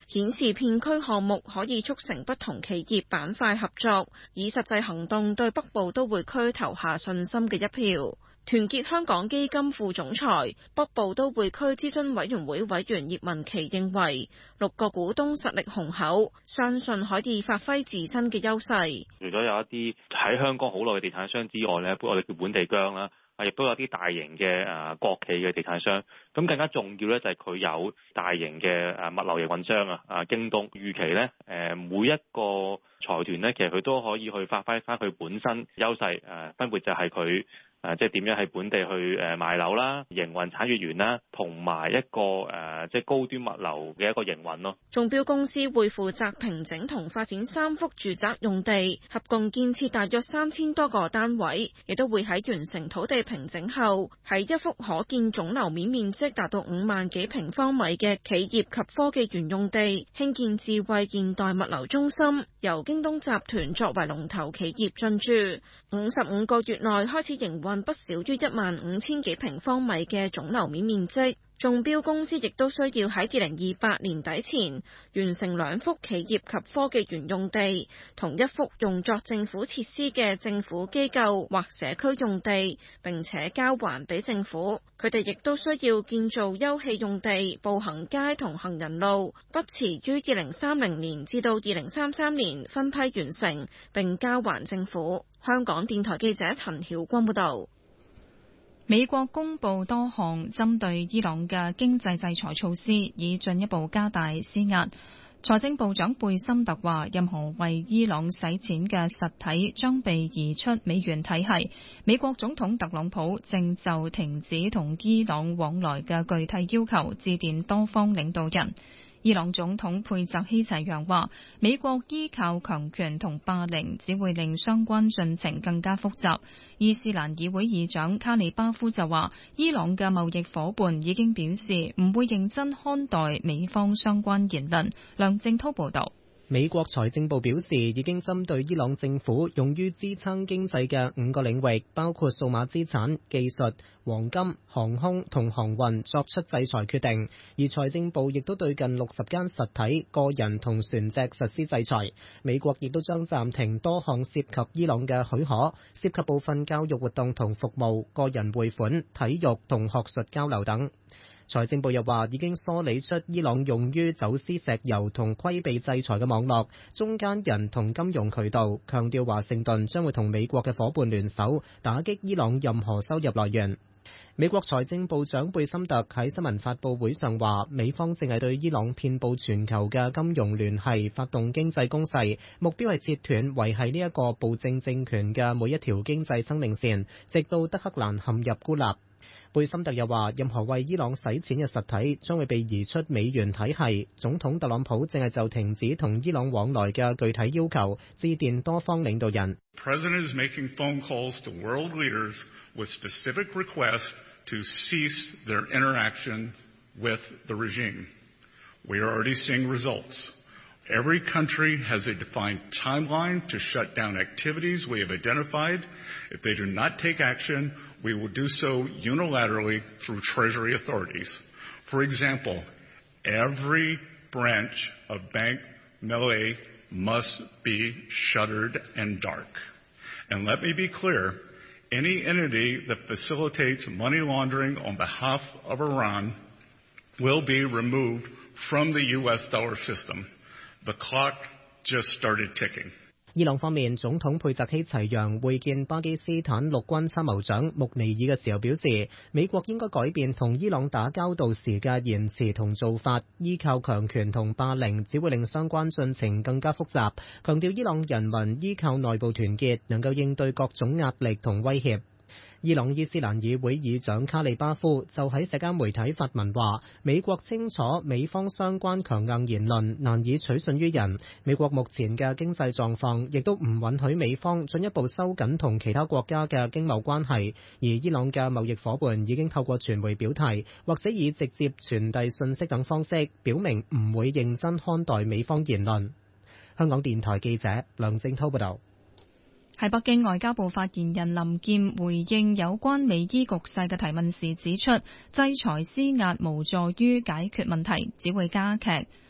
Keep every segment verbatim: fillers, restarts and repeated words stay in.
顯示片區項目可以促成不同企業板塊合作，以實際行動對北部都會區投下信心嘅一票。團結香港基金副總裁、北部都會區諮詢委員會委員葉文琪認為，六個股東實力雄厚，相信可以發揮自身嘅優勢。 除咗有一啲喺香港好耐嘅地產商之外咧，我哋叫本地薑啦，啊，亦都有啲大型嘅誒國企嘅地產商。咁更加重要咧就係佢有大型嘅誒物流營運商啊，啊京東預期咧誒每一個財團咧，其實佢都可以去發揮翻佢本身優勢誒，分別就係佢。誒，即係點樣喺本地去誒賣樓啦、營運產業園啦，同埋一個誒即係高端物流嘅一個營運咯。 中標公司會負責平整同發展三幅住宅用地，合共建設大約三千多個單位，亦都會喺完成土地平整後，喺一幅可建總樓面面積達到五萬幾平方米嘅企業及科技園用地，興建智慧現代物流中心，由京東集團作為龍頭企業進駐，五十五個月內開始營運。不少於一萬五千幾平方米嘅總樓面面積，中標公司亦都需要喺二零二八年底前完成兩幅企業及科技園用地，同一幅用作政府設施嘅政府機構或社區用地，並且交還俾政府。佢哋亦都需要建造休憩用地、步行街同行人路，不遲於二零三零年至到二零三三年分批完成，並交還政府。香港電台記者陳曉君報道。 美國公布多項針對伊朗嘅經濟制裁措施，以進一步加大施壓。財政部長貝森特話，任何為伊朗洗錢嘅實體將被移出美元體系。美國總統特朗普正就停止同伊朗往來嘅具體要求致電多方領導人。伊朗總統佩澤希齊揚話，美國依靠強權同霸凌只會令相關進程更加複雜。伊斯蘭議會議長卡里巴夫就話，伊朗嘅貿易夥伴已經表示唔會認真看待美方相關言論。梁正濤報道。 美國財政部表示，已經針對伊朗政府用於支撐經濟嘅五個領域，包括數碼資產、技術、黃金、航空同航運作出制裁決定。而財政部亦都對近六十間實體、個人同船隻實施制裁。美國亦都將暫停多項涉及伊朗嘅許可，涉及部分教育活動同服務、個人匯款、體育同學術交流等。財政部又話，已經梳理出伊朗用於走私石油同規避制裁嘅網絡、中間人同金融渠道，強調華盛頓將會同美國嘅夥伴聯手，打擊伊朗任何收入來源。美國財政部長貝森特喺新聞發佈會上話，美方正係對伊朗遍佈全球嘅金融聯繫發動經濟攻勢，目標係切斷維繫呢一個暴政政權嘅每一條經濟生命線，直到德黑蘭陷入孤立。貝森特又話，任何為伊朗洗錢嘅實體將會被移出美元體系。總統特朗普正係就停止同伊朗往來嘅具體要求致電多方領導人。 President is making phone calls to world leaders with specific requests to cease their interactions with the regime. We are already seeing results. Every country has a defined timeline to shut down activities we have identified. If they do not take action, we will do so unilaterally through Treasury authorities. For example, every branch of Bank Melay must be shuttered and dark. And let me be clear, any entity that facilitates money laundering on behalf of Iran will be removed from the U S dollar system. The clock just started ticking. 伊朗方面，總統佩澤希齊揚會見巴基斯坦陸軍參謀長穆尼爾嘅時候表示，美國應該改變同伊朗打交道時嘅言辭同做法，依靠強權同霸凌只會令相關進程更加複雜，強調伊朗人民依靠內部團結能夠應對各種壓力同威脅。伊朗伊斯蘭議會議長卡里巴夫就喺社交媒體發文話，美國清楚美方相關強硬言論難以取信於人，美國目前嘅經濟狀況亦都唔允許美方進一步收緊同其他國家嘅經貿關係，而伊朗嘅貿易夥伴已經透過傳媒表態，或者以直接傳遞信息等方式，表明唔會認真看待美方言論。香港電台記者梁正滔報導。 喺北京，外交部發言人林劍回應有關美伊局勢嘅提問時指出，制裁施壓無助於解決問題，只會加劇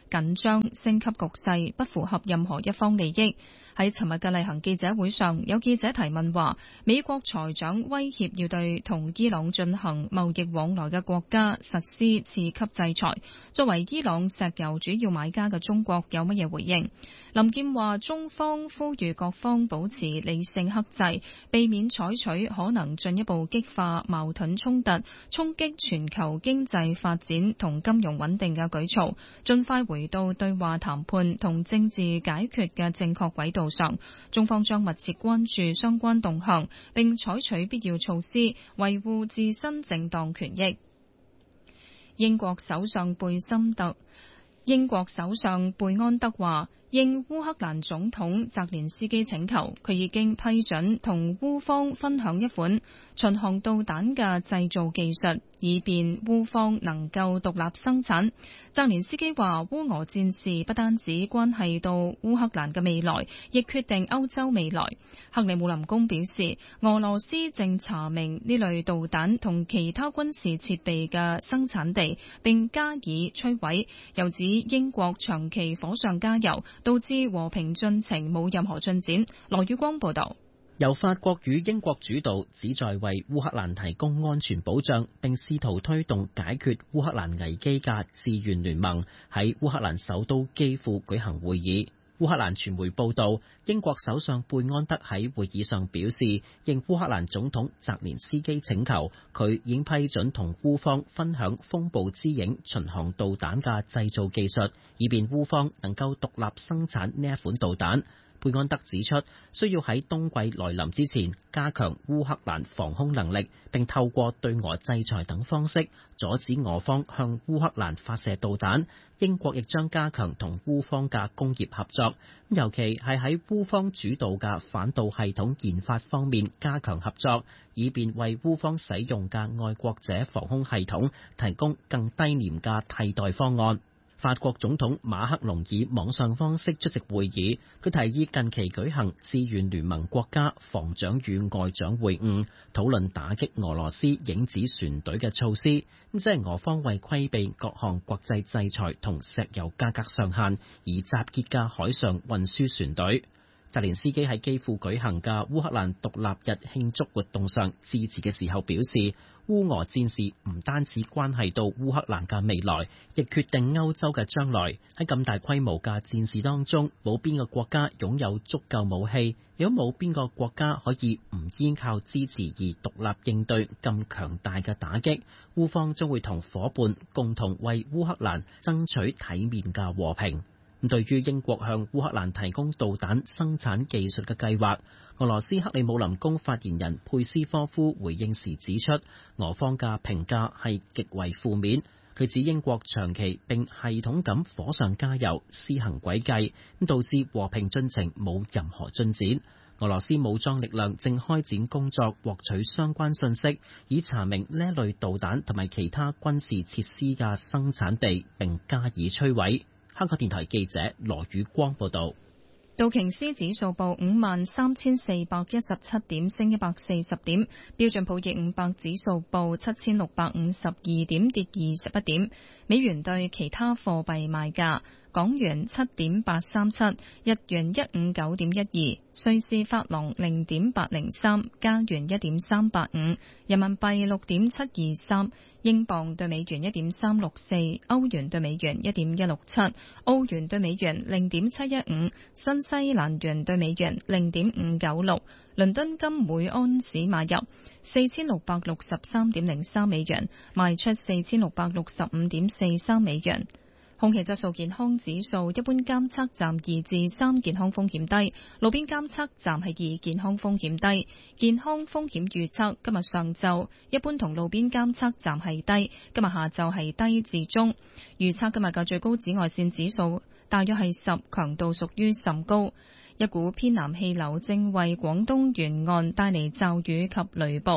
緊張，升級局勢，不符合任何一方利益。喺尋日嘅例行記者會上，有記者提問話，美國財長威脅要對同伊朗進行貿易往來嘅國家實施次級制裁。作為伊朗石油主要買家嘅中國有乜嘢回應？林健話，中方呼籲各方保持理性克制，避免採取可能進一步激化矛盾衝突、衝擊全球經濟發展同金融穩定嘅舉措，盡快回到對話談判同政治解決嘅正確軌道上。中方將密切關注相關動向，並採取必要措施，維護自身正當權益。英國首相貝森特英國首相貝安德話，應烏克蘭總統澤連斯基請求，佢已經批准同烏方分享一款巡航導彈嘅製造技術，以便烏方能夠獨立生產。澤連斯基話，烏俄戰事不單止關係到烏克蘭嘅未來，亦決定歐洲未來。克里姆林宮表示，俄羅斯正查明呢類導彈同其他軍事設備嘅生產地，並加以摧毀。又指英國長期火上加油，導致和平進程冇任何進展。羅宇光報道。 由法國與英國主導，旨在為烏克蘭提供安全保障，並試圖推動解決烏克蘭危機嘅志願聯盟喺烏克蘭首都基輔舉行會議。烏克蘭傳媒報道，英國首相貝安德喺會議上表示，應烏克蘭總統澤連斯基請求，佢已經批准同烏方分享風暴之影巡航導彈嘅製造技術，以便烏方能夠獨立生產呢一款導彈。貝安德指出，需要喺冬季來臨之前加強烏克蘭防空能力，並透過對俄制裁等方式阻止俄方向烏克蘭發射導彈。英國亦將加強同烏方嘅工業合作，尤其係喺烏方主導嘅反導系統研發方面加強合作，以便為烏方使用嘅愛國者防空系統提供更低廉嘅替代方案。法國總統馬克龍以網上方式出席會議，佢提議近期舉行志願聯盟國家防長與外長會晤，討論打擊俄羅斯影子船隊嘅措施，咁即係俄方為規避各項國際制裁同石油價格上限而集結嘅海上運輸船隊。澤連斯基喺基輔舉行嘅烏克蘭獨立日慶祝活動上致辭嘅時候表示，烏俄戰事唔單止關係到烏克蘭嘅未來，亦決定歐洲嘅將來。喺咁大規模嘅戰事當中，冇邊個國家擁有足夠武器，亦都冇邊個國家可以唔依靠支持而獨立應對咁強大嘅打擊。烏方將會同夥伴共同為烏克蘭爭取體面嘅和平。對於英國向烏克蘭提供導彈生產技術嘅計劃，俄羅斯克里姆林宮發言人佩斯科夫回應時指出，俄方嘅評價係極為負面。佢指英國長期並系統咁火上加油，施行詭計，咁導致和平進程冇任何進展。俄羅斯武裝力量正開展工作，獲取相關信息，以查明呢類導彈同埋其他軍事設施嘅生產地，並加以摧毀。香港電台記者羅宇光報道。 道瓊斯指數報五萬三千四百一十七點，升一百四十點。標準普爾五百指數報七千六百五十二點，跌二十一點。美元對其他貨幣賣價：港元七點八三七，日元一五九點一二，瑞士法郎零點八零三，加元一點三八五，人民幣六點七二三，英鎊對美元一點三六四，歐元對美元一點一六七，澳元對美元零點七一五，新西蘭元對美元零點五九六。倫敦金每安士買入四千六百六十三點零三美元，賣出四千六百六十五點四三美元。空氣質素健康指數，一般監測站二至三，健康風險低；路邊監測站係二，健康風險低。健康風險預測今日上晝一般同路邊監測站係低，今日下晝係低至中。預測今日嘅最高紫外線指數大約係十，強度屬於甚高。一股偏南氣流正為廣東沿岸帶嚟驟雨及雷暴。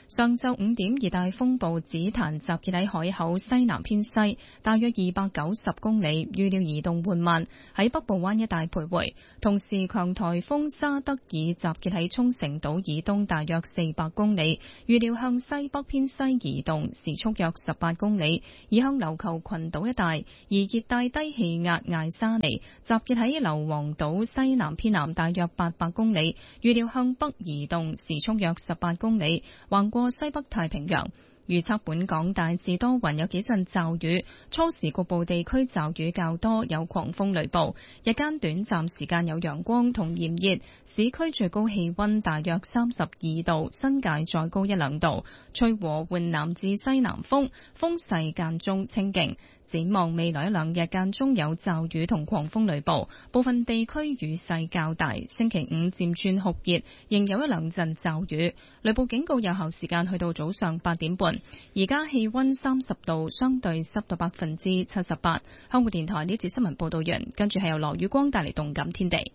上晝五點，熱帶風暴紫檀集結喺海口西南偏西，大約二百九十公里，預料移動緩慢，喺北部灣一帶徘徊。同時，強颱風沙德爾集結喺沖繩島以東大約四百公里，預料向西北偏西移動，時速約十八公里，移向琉球群島一帶。而熱帶低氣壓艾沙尼集結喺硫磺島西南偏南大約八百公里，預料向北移動，時速約十八公里，橫過西北太平洋。預測本港大致多雲，有幾陣驟雨，初時局部地區驟雨較多，有狂風雷暴。日間短暫時間有陽光同炎熱，市區最高氣溫大約三十二度，新界再高一兩度。吹和緩南至西南風，風勢間中清勁。展望未來一兩日間中有驟雨同狂風雷暴，部分地區雨勢較大。星期五漸轉酷熱，仍有一兩陣驟雨。雷暴警告有效時間去到早上八點半。而家氣溫三十度，相對濕度百分之七十八。香港電台呢節新聞報道完，跟住係由羅宇光帶嚟動感天地。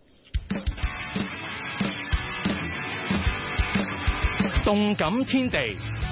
動感天地。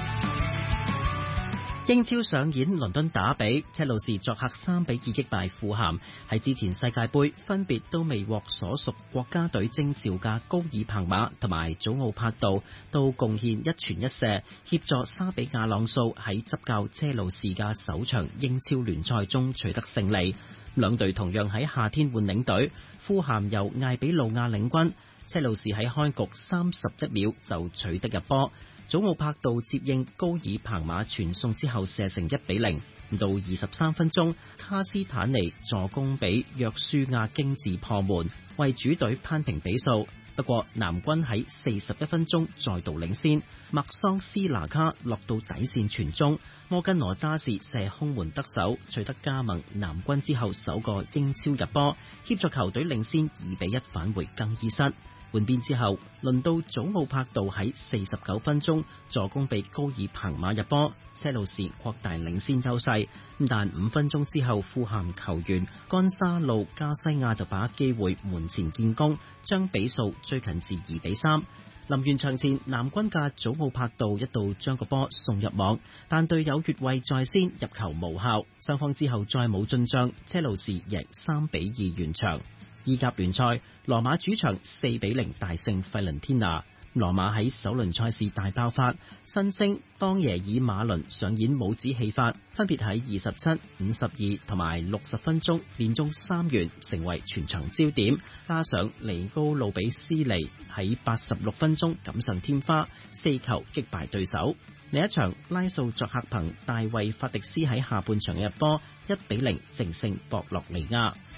英超上演倫敦打比，車路士作客三比二擊敗富咸。喺之前世界盃分別都未獲所屬國家隊徵召嘅高爾彭馬同埋祖奧柏度都貢獻一傳一射，協助沙比亞朗素喺執教車路士嘅首場英超聯賽中取得勝利。兩隊同樣喺夏天換領隊，富咸由艾比路亞領軍，車路士喺開局三十一秒就取得入波。祖奧柏度接應高爾彭馬傳送之後射成一比零。到二十三分鐘，卡斯坦尼助攻俾約書亞京治破門，為主隊攀平比數。不過藍軍喺四十一分鐘再度領先，麥桑斯拿卡落到底線傳中，摩根羅渣士射空門得手，取得加盟藍軍之後首個英超入波，協助球隊領先二比一返回更衣室。換邊之後，輪到祖奧柏度喺四十九分鐘助攻被高爾彭馬入波，車路士擴大領先優勢。但五分鐘之後，富咸球員干沙路加西亞就把握機會門前建功，將比數追近至二比三。臨完場前，藍軍嘅祖奧柏度一度將個波送入網，但隊友越位在先，入球無效。雙方之後再冇進賬，車路士贏三比二完場。意甲聯賽，羅馬主場四比零大勝費倫天拿。羅馬喺首輪賽事大爆發，新星當耶爾馬倫上演帽子戲法，分別喺二十七、五十二同埋六十分鐘連中三元，成為全場焦點。加上尼高路比斯尼喺八十六分鐘錦上添花，四球擊敗對手。另一場，拉素作客憑大衛法迪斯喺下半場嘅入波，一比零淨勝博洛尼亞。